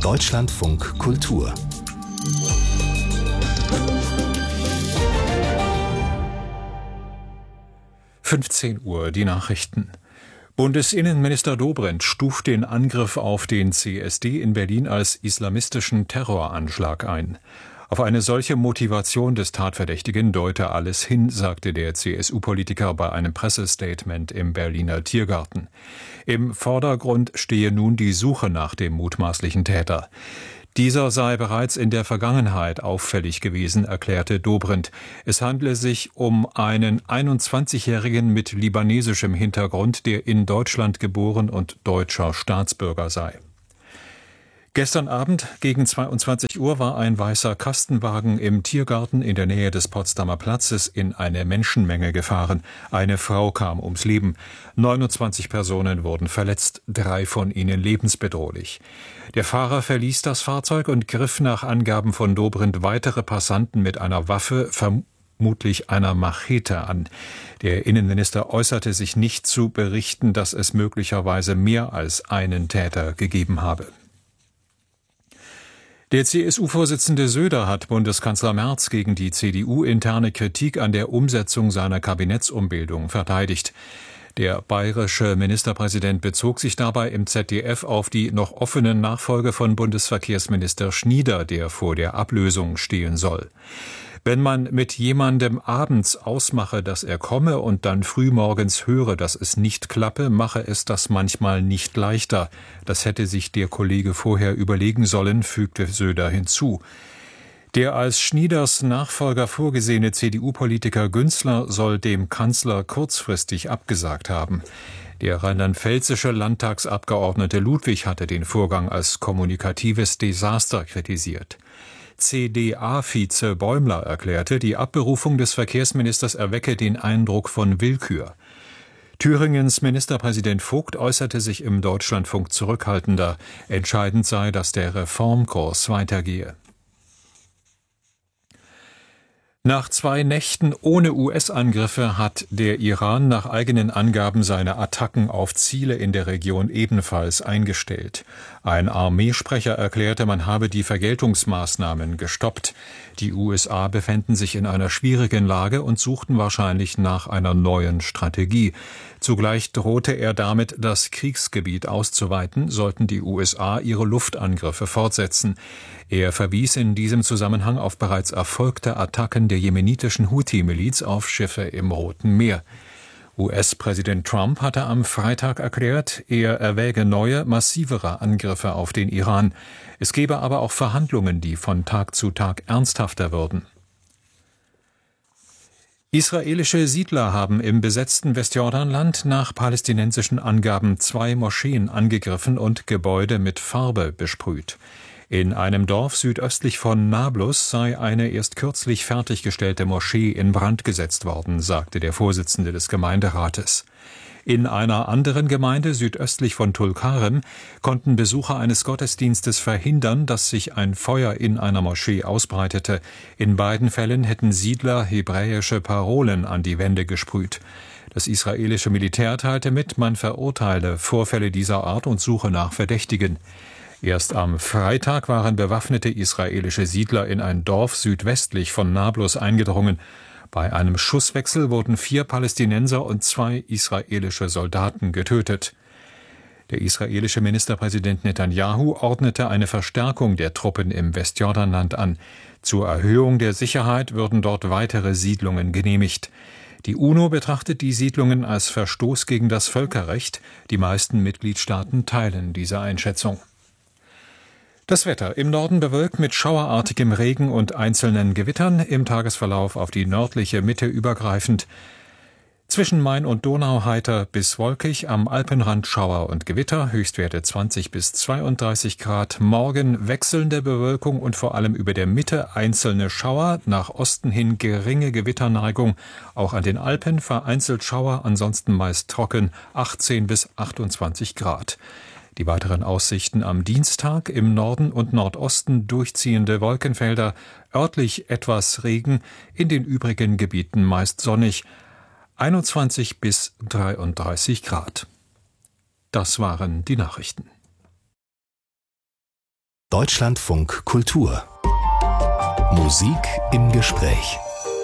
Deutschlandfunk Kultur 15 Uhr, die Nachrichten. Bundesinnenminister Dobrindt stuft den Angriff auf den CSD in Berlin als islamistischen Terroranschlag ein. Auf eine solche Motivation des Tatverdächtigen deute alles hin, sagte der CSU-Politiker bei einem Pressestatement im Berliner Tiergarten. Im Vordergrund stehe nun die Suche nach dem mutmaßlichen Täter. Dieser sei bereits in der Vergangenheit auffällig gewesen, erklärte Dobrindt. Es handle sich um einen 21-Jährigen mit libanesischem Hintergrund, der in Deutschland geboren und deutscher Staatsbürger sei. Gestern Abend gegen 22 Uhr war ein weißer Kastenwagen im Tiergarten in der Nähe des Potsdamer Platzes in eine Menschenmenge gefahren. Eine Frau kam ums Leben. 29 Personen wurden verletzt, 3 von ihnen lebensbedrohlich. Der Fahrer verließ das Fahrzeug und griff nach Angaben von Dobrindt weitere Passanten mit einer Waffe, vermutlich einer Machete, an. Der Innenminister äußerte sich nicht zu berichten, dass es möglicherweise mehr als einen Täter gegeben habe. Der CSU-Vorsitzende Söder hat Bundeskanzler Merz gegen die CDU-interne Kritik an der Umsetzung seiner Kabinettsumbildung verteidigt. Der bayerische Ministerpräsident bezog sich dabei im ZDF auf die noch offene Nachfolge von Bundesverkehrsminister Schnieder, der vor der Ablösung stehen soll. Wenn man mit jemandem abends ausmache, dass er komme und dann frühmorgens höre, dass es nicht klappe, mache es das manchmal nicht leichter. Das hätte sich der Kollege vorher überlegen sollen, fügte Söder hinzu. Der als Schnieders Nachfolger vorgesehene CDU-Politiker Günzler soll dem Kanzler kurzfristig abgesagt haben. Der rheinland-pfälzische Landtagsabgeordnete Ludwig hatte den Vorgang als kommunikatives Desaster kritisiert. CDA-Vize Bäumler erklärte, die Abberufung des Verkehrsministers erwecke den Eindruck von Willkür. Thüringens Ministerpräsident Vogt äußerte sich im Deutschlandfunk zurückhaltender. Entscheidend sei, dass der Reformkurs weitergehe. Nach 2 Nächten ohne US-Angriffe hat der Iran nach eigenen Angaben seine Attacken auf Ziele in der Region ebenfalls eingestellt. Ein Armeesprecher erklärte, man habe die Vergeltungsmaßnahmen gestoppt. Die USA befänden sich in einer schwierigen Lage und suchten wahrscheinlich nach einer neuen Strategie. Zugleich drohte er damit, das Kriegsgebiet auszuweiten, sollten die USA ihre Luftangriffe fortsetzen. Er verwies in diesem Zusammenhang auf bereits erfolgte Attacken der jemenitischen Houthi-Miliz auf Schiffe im Roten Meer. US-Präsident Trump hatte am Freitag erklärt, er erwäge neue, massivere Angriffe auf den Iran. Es gebe aber auch Verhandlungen, die von Tag zu Tag ernsthafter würden. Israelische Siedler haben im besetzten Westjordanland nach palästinensischen Angaben 2 Moscheen angegriffen und Gebäude mit Farbe besprüht. In einem Dorf südöstlich von Nablus sei eine erst kürzlich fertiggestellte Moschee in Brand gesetzt worden, sagte der Vorsitzende des Gemeinderates. In einer anderen Gemeinde südöstlich von Tulkarem konnten Besucher eines Gottesdienstes verhindern, dass sich ein Feuer in einer Moschee ausbreitete. In beiden Fällen hätten Siedler hebräische Parolen an die Wände gesprüht. Das israelische Militär teilte mit, man verurteile Vorfälle dieser Art und suche nach Verdächtigen. Erst am Freitag waren bewaffnete israelische Siedler in ein Dorf südwestlich von Nablus eingedrungen. Bei einem Schusswechsel wurden 4 Palästinenser und 2 israelische Soldaten getötet. Der israelische Ministerpräsident Netanyahu ordnete eine Verstärkung der Truppen im Westjordanland an. Zur Erhöhung der Sicherheit würden dort weitere Siedlungen genehmigt. Die UNO betrachtet die Siedlungen als Verstoß gegen das Völkerrecht. Die meisten Mitgliedstaaten teilen diese Einschätzung. Das Wetter: im Norden bewölkt mit schauerartigem Regen und einzelnen Gewittern, im Tagesverlauf auf die nördliche Mitte übergreifend. Zwischen Main und Donau heiter bis wolkig, am Alpenrand Schauer und Gewitter, Höchstwerte 20 bis 32 Grad. Morgen wechselnde Bewölkung und vor allem über der Mitte einzelne Schauer, nach Osten hin geringe Gewitterneigung, auch an den Alpen vereinzelt Schauer, ansonsten meist trocken, 18 bis 28 Grad. Die weiteren Aussichten am Dienstag: im Norden und Nordosten durchziehende Wolkenfelder, örtlich etwas Regen, in den übrigen Gebieten meist sonnig, 21 bis 33 Grad. Das waren die Nachrichten. Deutschlandfunk Kultur. Musik im Gespräch.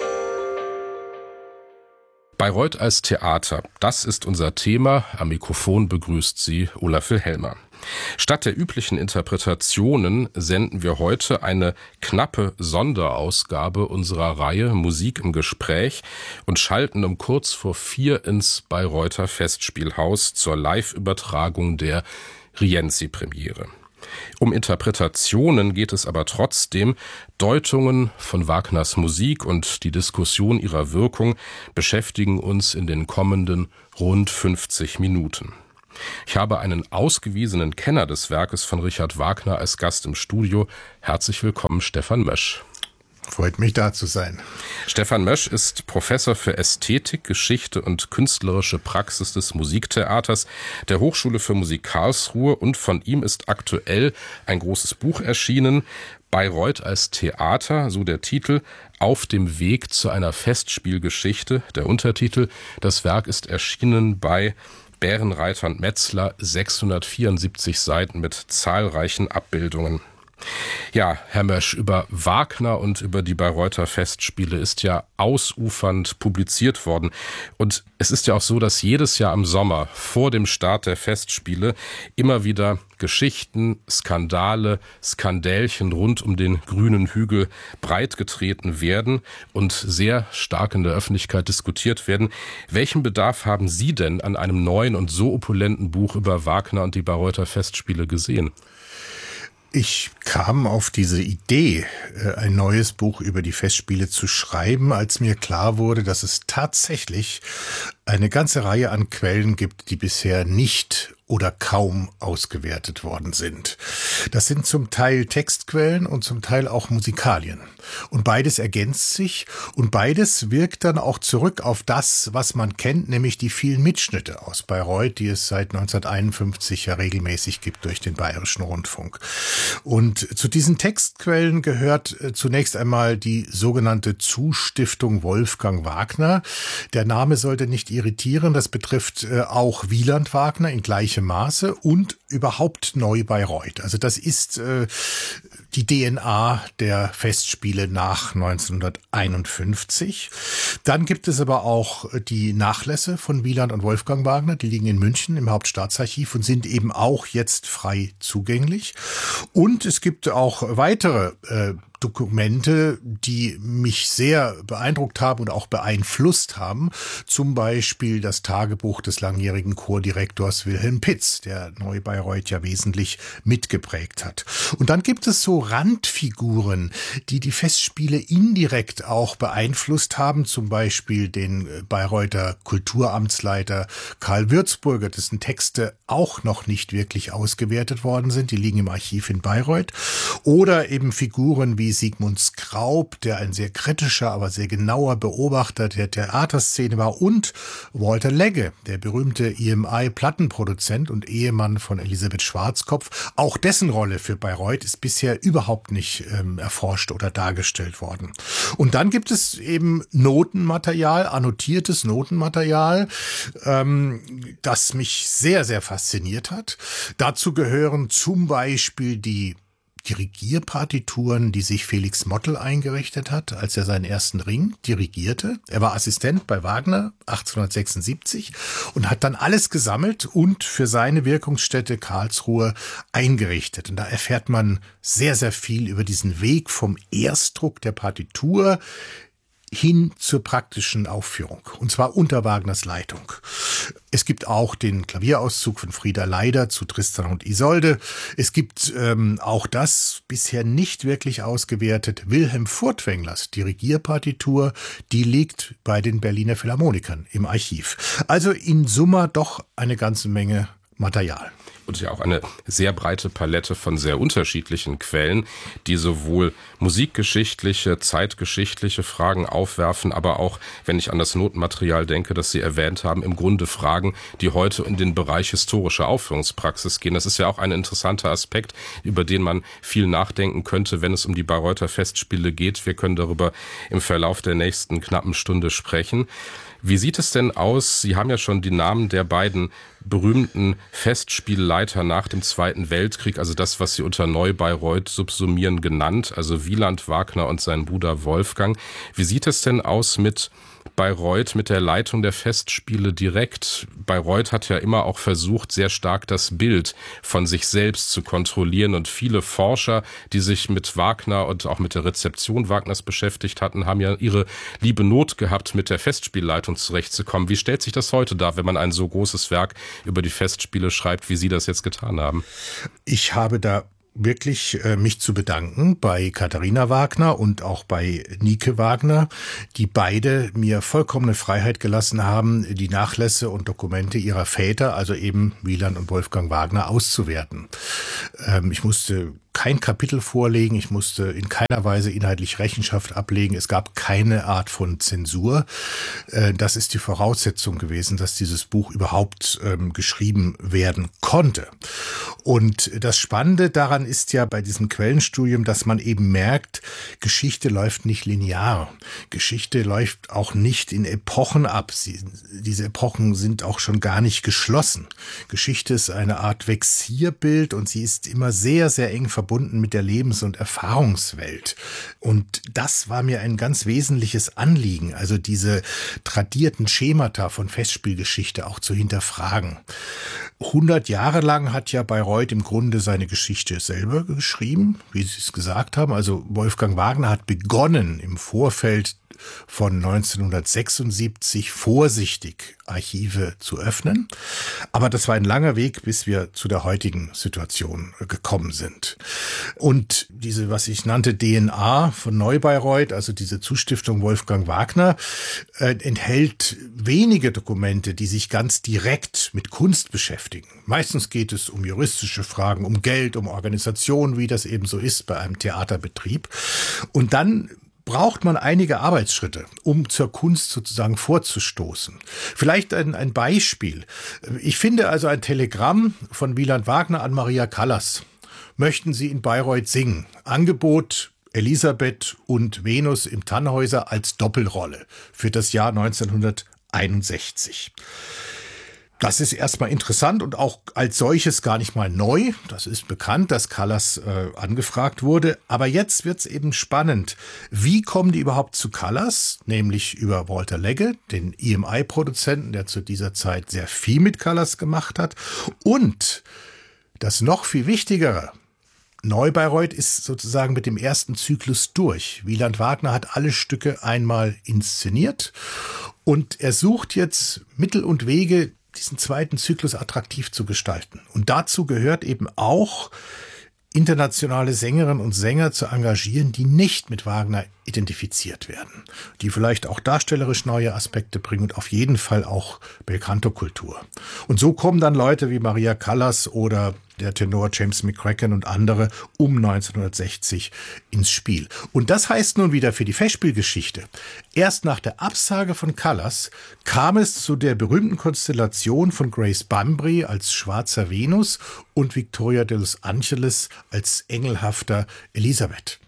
Bayreuth als Theater, das ist unser Thema. Am Mikrofon begrüßt Sie Olaf Wilhelmer. Statt der üblichen Interpretationen senden wir heute eine knappe Sonderausgabe unserer Reihe Musik im Gespräch und schalten um kurz vor 4 ins Bayreuther Festspielhaus zur Live-Übertragung der Rienzi-Premiere. Um Interpretationen geht es aber trotzdem. Deutungen von Wagners Musik und die Diskussion ihrer Wirkung beschäftigen uns in den kommenden rund 50 Minuten. Ich habe einen ausgewiesenen Kenner des Werkes von Richard Wagner als Gast im Studio. Herzlich willkommen, Stefan Mösch. Freut mich, da zu sein. Stefan Mösch ist Professor für Ästhetik, Geschichte und künstlerische Praxis des Musiktheaters der Hochschule für Musik Karlsruhe und von ihm ist aktuell ein großes Buch erschienen, Bayreuth als Theater, so der Titel, auf dem Weg zu einer Festspielgeschichte. Der Untertitel, das Werk ist erschienen bei Bärenreiter und Metzler, 674 Seiten mit zahlreichen Abbildungen. Ja, Herr Mösch, über Wagner und über die Bayreuther Festspiele ist ja ausufernd publiziert worden. Und es ist ja auch so, dass jedes Jahr im Sommer vor dem Start der Festspiele immer wieder Geschichten, Skandale, Skandälchen rund um den grünen Hügel breitgetreten werden und sehr stark in der Öffentlichkeit diskutiert werden. Welchen Bedarf haben Sie denn an einem neuen und so opulenten Buch über Wagner und die Bayreuther Festspiele gesehen? Ich kam auf diese Idee, ein neues Buch über die Festspiele zu schreiben, als mir klar wurde, dass es tatsächlich eine ganze Reihe an Quellen gibt, die bisher nicht oder kaum ausgewertet worden sind. Das sind zum Teil Textquellen und zum Teil auch Musikalien. Und beides ergänzt sich und beides wirkt dann auch zurück auf das, was man kennt, nämlich die vielen Mitschnitte aus Bayreuth, die es seit 1951 ja regelmäßig gibt durch den Bayerischen Rundfunk. Und zu diesen Textquellen gehört zunächst einmal die sogenannte Zustiftung Wolfgang Wagner. Der Name sollte nicht irritieren, das betrifft auch Wieland Wagner in gleichem Maße und überhaupt Neu-Bayreuth. Also das ist die DNA der Festspiele nach 1951. Dann gibt es aber auch die Nachlässe von Wieland und Wolfgang Wagner, die liegen in München im Hauptstaatsarchiv und sind eben auch jetzt frei zugänglich. Und es gibt auch weitere Dokumente, die mich sehr beeindruckt haben und auch beeinflusst haben. Zum Beispiel das Tagebuch des langjährigen Chordirektors Wilhelm Pitz, der Neu-Bayreuth ja wesentlich mitgeprägt hat. Und dann gibt es so Randfiguren, die die Festspiele indirekt auch beeinflusst haben. Zum Beispiel den Bayreuther Kulturamtsleiter Karl Würzburger, dessen Texte auch noch nicht wirklich ausgewertet worden sind. Die liegen im Archiv in Bayreuth. Oder eben Figuren wie Sigmund Skraub, der ein sehr kritischer, aber sehr genauer Beobachter der Theaterszene war, und Walter Legge, der berühmte EMI-Plattenproduzent und Ehemann von Elisabeth Schwarzkopf. Auch dessen Rolle für Bayreuth ist bisher überhaupt nicht erforscht oder dargestellt worden. Und dann gibt es eben Notenmaterial, annotiertes Notenmaterial, das mich sehr, sehr fasziniert hat. Dazu gehören zum Beispiel die Dirigierpartituren, die sich Felix Mottl eingerichtet hat, als er seinen ersten Ring dirigierte. Er war Assistent bei Wagner 1876 und hat dann alles gesammelt und für seine Wirkungsstätte Karlsruhe eingerichtet. Und da erfährt man sehr, sehr viel über diesen Weg vom Erstdruck der Partitur hin zur praktischen Aufführung, und zwar unter Wagners Leitung. Es gibt auch den Klavierauszug von Frieda Leider zu Tristan und Isolde. Es gibt auch das bisher nicht wirklich ausgewertet Wilhelm Furtwänglers Dirigierpartitur, die liegt bei den Berliner Philharmonikern im Archiv. Also in Summa doch eine ganze Menge Material. Und ja auch eine sehr breite Palette von sehr unterschiedlichen Quellen, die sowohl musikgeschichtliche, zeitgeschichtliche Fragen aufwerfen, aber auch, wenn ich an das Notenmaterial denke, das Sie erwähnt haben, im Grunde Fragen, die heute in den Bereich historische Aufführungspraxis gehen. Das ist ja auch ein interessanter Aspekt, über den man viel nachdenken könnte, wenn es um die Bayreuther Festspiele geht. Wir können darüber im Verlauf der nächsten knappen Stunde sprechen. Wie sieht es denn aus? Sie haben ja schon die Namen der beiden berühmten Festspielleiter Festspielleiter nach dem Zweiten Weltkrieg, also das, was Sie unter Neu-Bayreuth subsumieren, genannt, also Wieland, Wagner und sein Bruder Wolfgang. Wie sieht es denn aus mit Bayreuth, mit der Leitung der Festspiele direkt? Bayreuth hat ja immer auch versucht, sehr stark das Bild von sich selbst zu kontrollieren, und viele Forscher, die sich mit Wagner und auch mit der Rezeption Wagners beschäftigt hatten, haben ja ihre liebe Not gehabt, mit der Festspielleitung zurechtzukommen. Wie stellt sich das heute dar, wenn man ein so großes Werk über die Festspiele schreibt, wie Sie das jetzt getan haben? Ich habe da wirklich mich zu bedanken bei Katharina Wagner und auch bei Nike Wagner, die beide mir vollkommene Freiheit gelassen haben, die Nachlässe und Dokumente ihrer Väter, also eben Wieland und Wolfgang Wagner, auszuwerten. Ich musste kein Kapitel vorlegen, ich musste in keiner Weise inhaltlich Rechenschaft ablegen, es gab keine Art von Zensur. Das ist die Voraussetzung gewesen, dass dieses Buch überhaupt geschrieben werden konnte. Und das Spannende daran ist ja bei diesem Quellenstudium, dass man eben merkt, Geschichte läuft nicht linear. Geschichte läuft auch nicht in Epochen ab. Diese Epochen sind auch schon gar nicht geschlossen. Geschichte ist eine Art Vexierbild und sie ist immer sehr, sehr eng verbunden mit der Lebens- und Erfahrungswelt. Und das war mir ein ganz wesentliches Anliegen, also diese tradierten Schemata von Festspielgeschichte auch zu hinterfragen. 100 Jahre lang hat ja Bayreuth im Grunde seine Geschichte selber geschrieben, wie Sie es gesagt haben. Also Wolfgang Wagner hat begonnen im Vorfeld von 1976 vorsichtig Archive zu öffnen. Aber das war ein langer Weg, bis wir zu der heutigen Situation gekommen sind. Und diese, was ich nannte, DNA von Neu-Bayreuth, also diese Zustiftung Wolfgang Wagner, enthält wenige Dokumente, die sich ganz direkt mit Kunst beschäftigen. Meistens geht es um juristische Fragen, um Geld, um Organisation, wie das eben so ist bei einem Theaterbetrieb. Und dann braucht man einige Arbeitsschritte, um zur Kunst sozusagen vorzustoßen. Vielleicht ein Beispiel. Ich finde also ein Telegramm von Wieland Wagner an Maria Callas. Möchten Sie in Bayreuth singen? Angebot Elisabeth und Venus im Tannhäuser als Doppelrolle für das Jahr 1961. Das ist erstmal interessant und auch als solches gar nicht mal neu. Das ist bekannt, dass Callas angefragt wurde. Aber jetzt wird's eben spannend. Wie kommen die überhaupt zu Callas? Nämlich über Walter Legge, den EMI-Produzenten, der zu dieser Zeit sehr viel mit Callas gemacht hat. Und das noch viel Wichtigere: Neu-Bayreuth ist sozusagen mit dem ersten Zyklus durch. Wieland Wagner hat alle Stücke einmal inszeniert und er sucht jetzt Mittel und Wege, diesen zweiten Zyklus attraktiv zu gestalten. Und dazu gehört eben auch, internationale Sängerinnen und Sänger zu engagieren, die nicht mit Wagner identifiziert werden, die vielleicht auch darstellerisch neue Aspekte bringen und auf jeden Fall auch Belcanto-Kultur. Und so kommen dann Leute wie Maria Callas oder der Tenor James McCracken und andere um 1960 ins Spiel. Und das heißt nun wieder für die Festspielgeschichte: Erst nach der Absage von Callas kam es zu der berühmten Konstellation von Grace Bumbry als schwarzer Venus und Victoria de los Angeles als engelhafter Elisabeth.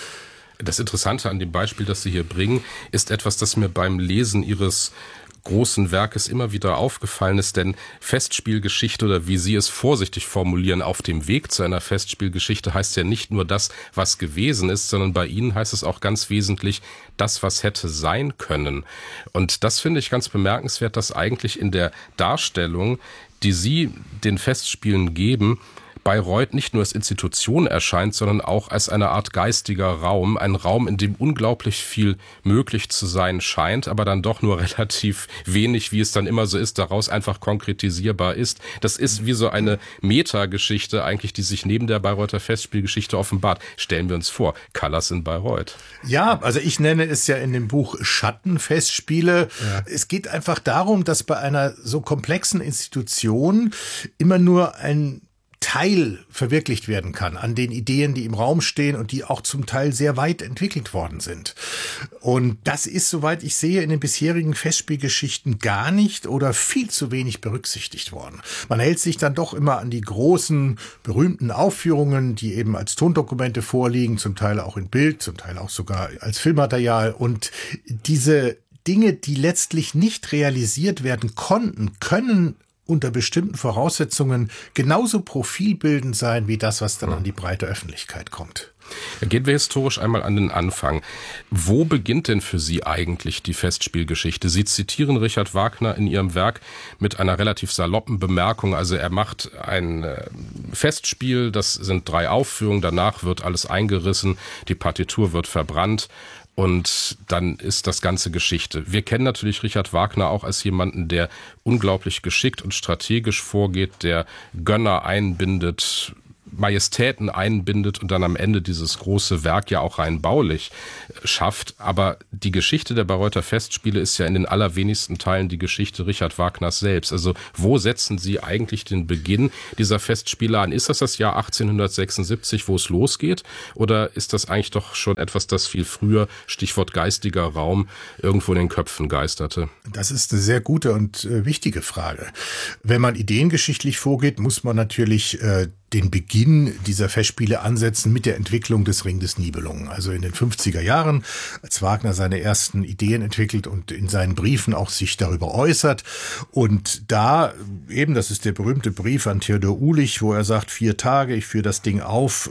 Das Interessante an dem Beispiel, das Sie hier bringen, ist etwas, das mir beim Lesen Ihres großen Werkes immer wieder aufgefallen ist, denn Festspielgeschichte, oder wie Sie es vorsichtig formulieren, auf dem Weg zu einer Festspielgeschichte, heißt ja nicht nur das, was gewesen ist, sondern bei Ihnen heißt es auch ganz wesentlich das, was hätte sein können. Und das finde ich ganz bemerkenswert, dass eigentlich in der Darstellung, die Sie den Festspielen geben, Bayreuth nicht nur als Institution erscheint, sondern auch als eine Art geistiger Raum, ein Raum, in dem unglaublich viel möglich zu sein scheint, aber dann doch nur relativ wenig, wie es dann immer so ist, daraus einfach konkretisierbar ist. Das ist wie so eine Metageschichte eigentlich, die sich neben der Bayreuther Festspielgeschichte offenbart. Stellen wir uns vor, Callas in Bayreuth. Ja, also ich nenne es ja in dem Buch Schattenfestspiele. Ja. Es geht einfach darum, dass bei einer so komplexen Institution immer nur ein Teil verwirklicht werden kann an den Ideen, die im Raum stehen und die auch zum Teil sehr weit entwickelt worden sind. Und das ist, soweit ich sehe, in den bisherigen Festspielgeschichten gar nicht oder viel zu wenig berücksichtigt worden. Man hält sich dann doch immer an die großen, berühmten Aufführungen, die eben als Tondokumente vorliegen, zum Teil auch in Bild, zum Teil auch sogar als Filmmaterial. Und diese Dinge, die letztlich nicht realisiert werden konnten, können unter bestimmten Voraussetzungen genauso profilbildend sein wie das, was dann an die breite Öffentlichkeit kommt. Gehen wir historisch einmal an den Anfang. Wo beginnt denn für Sie eigentlich die Festspielgeschichte? Sie zitieren Richard Wagner in Ihrem Werk mit einer relativ saloppen Bemerkung. Also er macht ein Festspiel, das sind 3 Aufführungen, danach wird alles eingerissen, die Partitur wird verbrannt. Und dann ist das Ganze Geschichte. Wir kennen natürlich Richard Wagner auch als jemanden, der unglaublich geschickt und strategisch vorgeht, der Gönner einbindet, Majestäten einbindet und dann am Ende dieses große Werk ja auch rein baulich schafft. Aber die Geschichte der Bayreuther Festspiele ist ja in den allerwenigsten Teilen die Geschichte Richard Wagners selbst. Also wo setzen Sie eigentlich den Beginn dieser Festspiele an? Ist das Jahr 1876, wo es losgeht? Oder ist das eigentlich doch schon etwas, das viel früher, Stichwort geistiger Raum, irgendwo in den Köpfen geisterte? Das ist eine sehr gute und wichtige Frage. Wenn man ideengeschichtlich vorgeht, muss man natürlich den Beginn dieser Festspiele ansetzen mit der Entwicklung des Ring des Nibelungen. Also in den 50er Jahren, als Wagner seine ersten Ideen entwickelt und in seinen Briefen auch sich darüber äußert. Und da eben, das ist der berühmte Brief an Theodor Uhlich, wo er sagt, 4 Tage, ich führe das Ding auf,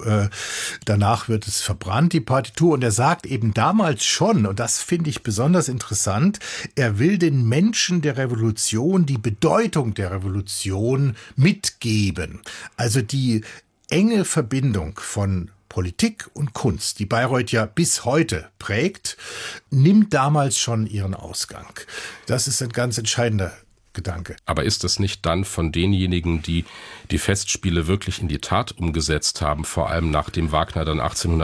danach wird es verbrannt, die Partitur. Und er sagt eben damals schon, und das finde ich besonders interessant, er will den Menschen der Revolution die Bedeutung der Revolution mitgeben. Also die enge Verbindung von Politik und Kunst, die Bayreuth ja bis heute prägt, nimmt damals schon ihren Ausgang. Das ist ein ganz entscheidender Gedanke. Aber ist das nicht dann von denjenigen, die die Festspiele wirklich in die Tat umgesetzt haben, vor allem nachdem Wagner dann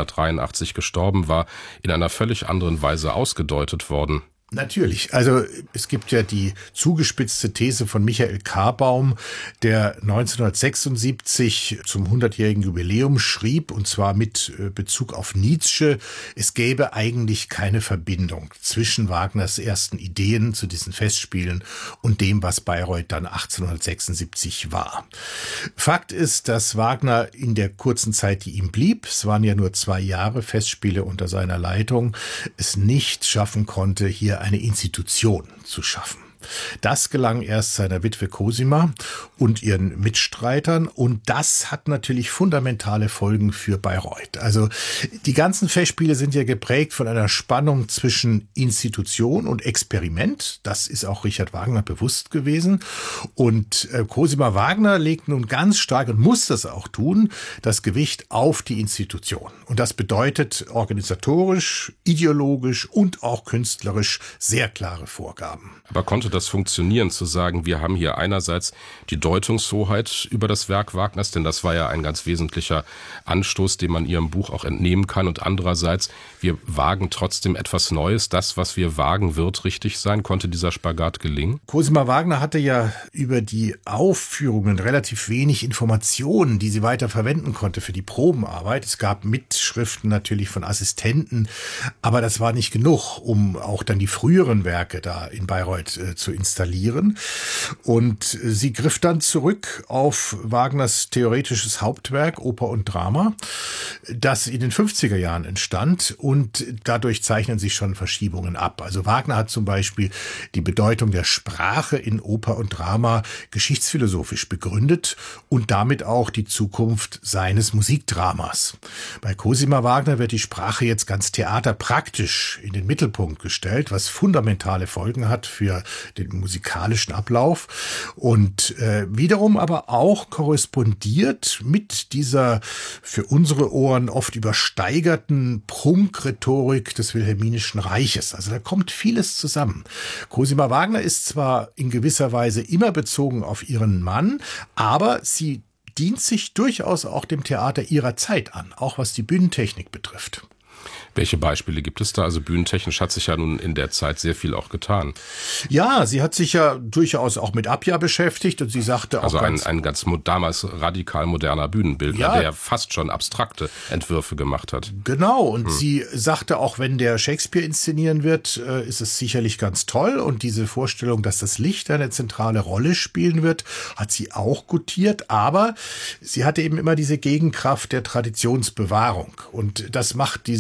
1883 gestorben war, in einer völlig anderen Weise ausgedeutet worden? Natürlich. Also es gibt ja die zugespitzte These von Michael Karbaum, der 1976 zum 100-jährigen Jubiläum schrieb, und zwar mit Bezug auf Nietzsche, es gäbe eigentlich keine Verbindung zwischen Wagners ersten Ideen zu diesen Festspielen und dem, was Bayreuth dann 1876 war. Fakt ist, dass Wagner in der kurzen Zeit, die ihm blieb, es waren ja nur 2 Jahre Festspiele unter seiner Leitung, es nicht schaffen konnte, hier eine Institution zu schaffen. Das gelang erst seiner Witwe Cosima und ihren Mitstreitern, und das hat natürlich fundamentale Folgen für Bayreuth. Also die ganzen Festspiele sind ja geprägt von einer Spannung zwischen Institution und Experiment. Das ist auch Richard Wagner bewusst gewesen. Und Cosima Wagner legt nun ganz stark, und muss das auch tun, das Gewicht auf die Institution. Und das bedeutet organisatorisch, ideologisch und auch künstlerisch sehr klare Vorgaben. Aber konnte das funktionieren, zu sagen, wir haben hier einerseits die Deutungshoheit über das Werk Wagners, denn das war ja ein ganz wesentlicher Anstoß, den man Ihrem Buch auch entnehmen kann, und andererseits, wir wagen trotzdem etwas Neues. Das, was wir wagen, wird richtig sein. Konnte dieser Spagat gelingen? Cosima Wagner hatte ja über die Aufführungen relativ wenig Informationen, die sie weiter verwenden konnte für die Probenarbeit. Es gab Mitschriften natürlich von Assistenten, aber das war nicht genug, um auch dann die früheren Werke da in Bayreuth zu installieren. Und sie griff dann zurück auf Wagners theoretisches Hauptwerk, Oper und Drama, das in den 50er Jahren entstand, und dadurch zeichnen sich schon Verschiebungen ab. Also Wagner hat zum Beispiel die Bedeutung der Sprache in Oper und Drama geschichtsphilosophisch begründet und damit auch die Zukunft seines Musikdramas. Bei Cosima Wagner wird die Sprache jetzt ganz theaterpraktisch in den Mittelpunkt gestellt, was fundamentale Folgen hat für den musikalischen Ablauf und wiederum aber auch korrespondiert mit dieser für unsere Ohren oft übersteigerten Prunkrhetorik des Wilhelminischen Reiches. Also da kommt vieles zusammen. Cosima Wagner ist zwar in gewisser Weise immer bezogen auf ihren Mann, aber sie dient sich durchaus auch dem Theater ihrer Zeit an, auch was die Bühnentechnik betrifft. Welche Beispiele gibt es da? Also bühnentechnisch hat sich ja nun in der Zeit sehr viel auch getan. Ja, sie hat sich ja durchaus auch mit Abja beschäftigt, und sie sagte auch also ein ganz damals radikal moderner Bühnenbildner, der ja fast schon abstrakte Entwürfe gemacht hat. Genau, und sie sagte auch, wenn der Shakespeare inszenieren wird, ist es sicherlich ganz toll, und diese Vorstellung, dass das Licht eine zentrale Rolle spielen wird, hat sie auch gutiert, aber sie hatte eben immer diese Gegenkraft der Traditionsbewahrung, und das macht diese etwas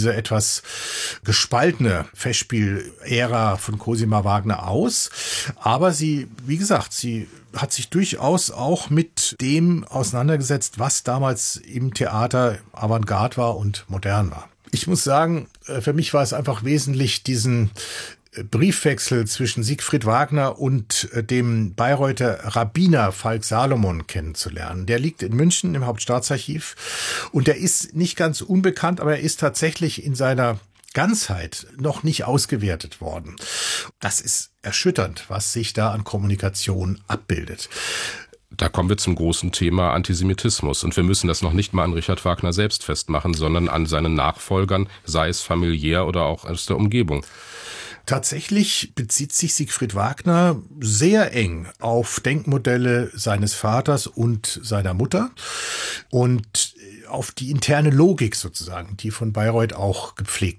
etwas gespaltene Festspielära von Cosima Wagner aus. Aber sie, wie gesagt, sie hat sich durchaus auch mit dem auseinandergesetzt, was damals im Theater Avantgarde war und modern war. Ich muss sagen, für mich war es einfach wesentlich, diesen Briefwechsel zwischen Siegfried Wagner und dem Bayreuther Rabbiner Falk Salomon kennenzulernen. Der liegt in München im Hauptstaatsarchiv und der ist nicht ganz unbekannt, aber er ist tatsächlich in seiner Ganzheit noch nicht ausgewertet worden. Das ist erschütternd, was sich da an Kommunikation abbildet. Da kommen wir zum großen Thema Antisemitismus. Und wir müssen das noch nicht mal an Richard Wagner selbst festmachen, sondern an seinen Nachfolgern, sei es familiär oder auch aus der Umgebung. Tatsächlich bezieht sich Siegfried Wagner sehr eng auf Denkmodelle seines Vaters und seiner Mutter und auf die interne Logik sozusagen, die von Bayreuth auch gepflegt